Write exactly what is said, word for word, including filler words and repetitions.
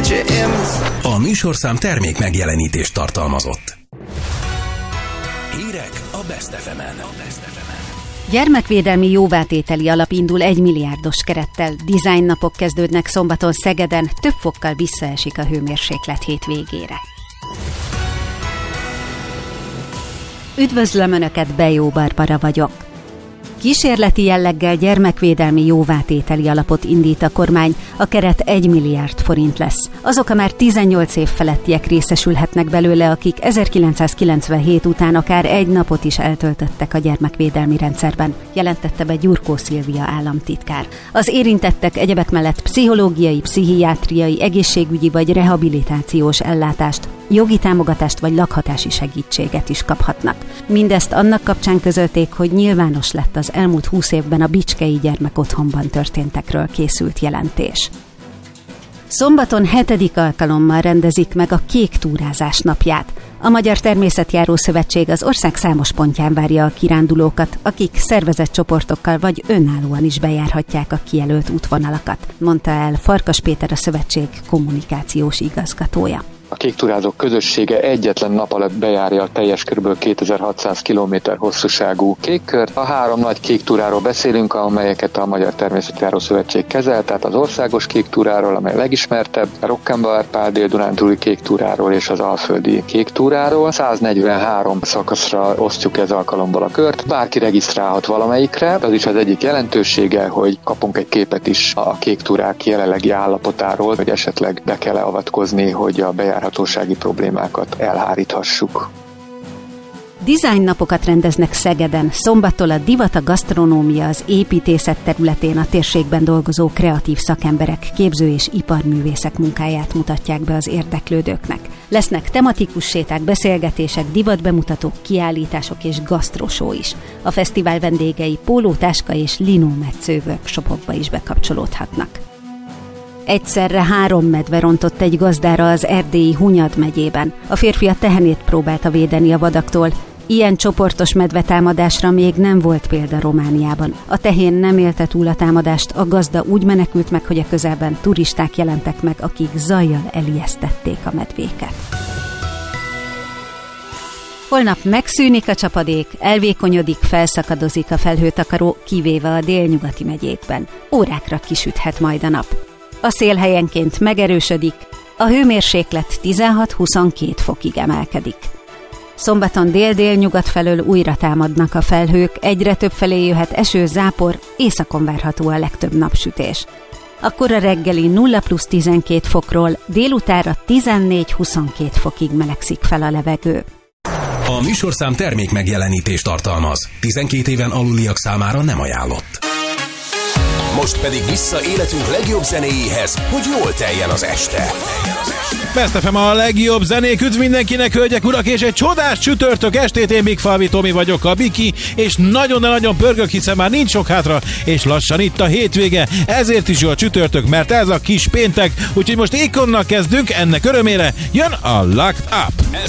A műsorszám termék megjelenítést tartalmazott. Hírek a Best ef emen. Gyermekvédelmi jóvátételi alap indul egy milliárdos kerettel. Design napok kezdődnek szombaton Szegeden, több fokkal visszaesik a hőmérséklet hétvégére. Üdvözlöm Önöket, Bejó Barbara vagyok. Kísérleti jelleggel gyermekvédelmi jóvátételi alapot indít a kormány, a keret egy milliárd forint lesz. Azok a már tizennyolc év felettiek részesülhetnek belőle, akik ezerkilencszázkilencvenhét után akár egy napot is eltöltöttek a gyermekvédelmi rendszerben, jelentette be Gyurkó Szilvia államtitkár. Az érintettek egyebek mellett pszichológiai, pszichiátriai, egészségügyi vagy rehabilitációs ellátást, jogi támogatást vagy lakhatási segítséget is kaphatnak. Mindezt annak kapcsán közölték, hogy nyilvános lett az elmúlt húsz évben a Bicskei Gyermekotthonban történtekről készült jelentés. Szombaton hetedik alkalommal rendezik meg a Kék túrázás napját. A Magyar Természetjáró Szövetség az ország számos pontján várja a kirándulókat, akik szervezett csoportokkal vagy önállóan is bejárhatják a kijelölt útvonalakat, mondta el Farkas Péter, a szövetség kommunikációs igazgatója. A kéktúrázók közössége egyetlen nap alatt bejárja a teljes kb. kétezer-hatszáz kilométer hosszúságú kékkört. A három nagy kéktúráról beszélünk, amelyeket a Magyar Természetjáró Szövetség kezel, tehát az országos kéktúráról, amely legismertebb, a Rokkenbauer-Pál Dél-Dunántúli kéktúráról és az Alföldi kéktúráról. száznegyvenhárom szakaszra osztjuk ez alkalommal a kört. Bárki regisztrálhat valamelyikre, az is az egyik jelentősége, hogy kapunk egy képet is a kéktúrák jelenlegi állapotáról, hogy esetleg be kell avatkozni, hogy a bejárás hatósági problémákat elháríthassuk. Design napokat rendeznek Szegeden. Szombattól a divat, a gasztronómia, az építészet területén a térségben dolgozó kreatív szakemberek, képző- és iparművészek munkáját mutatják be az érdeklődőknek. Lesznek tematikus séták, beszélgetések, divatbemutatók, kiállítások és gasztrosó is. A fesztivál vendégei póló, táska és linómetsző workshopokba is bekapcsolódhatnak. Egyszerre három medve rontott egy gazdára az erdélyi Hunyad megyében. A férfi a tehenét próbálta védeni a vadaktól. Ilyen csoportos medvetámadásra még nem volt példa Romániában. A tehén nem élte túl a támadást, a gazda úgy menekült meg, hogy a közelben turisták jelentek meg, akik zajjal elijesztették a medvéket. Holnap megszűnik a csapadék, elvékonyodik, felszakadozik a felhőtakaró, kivéve a délnyugati megyékben. Órákra kisüthet majd a nap. A szél helyenként megerősödik, a hőmérséklet tizenhat-huszonkét fokig emelkedik. Szombaton dél-délnyugat felől újra támadnak a felhők, egyre több felé jöhet eső, zápor, északon várható a legtöbb napsütés. Akkor a reggeli nulla plusz tizenkét fokról délutánra tizennégy-huszonkét fokig melegszik fel a levegő. A műsorszám termék megjelenítést tartalmaz. tizenkét éven aluliak számára nem ajánlott. Most pedig vissza életünk legjobb zenéjéhez, hogy jól teljen az este. Best ef em a legjobb zenék, üdv mindenkinek, hölgyek, urak, és egy csodás csütörtök estét, én Big Falvi Tomi vagyok, a Biki, és nagyon, de nagyon pörgök, hiszen már nincs sok hátra, és lassan itt a hétvége, ezért is jó a csütörtök, mert ez a kis péntek, úgyhogy most Ikonnak kezdünk, ennek örömére jön a Locked Up. Ez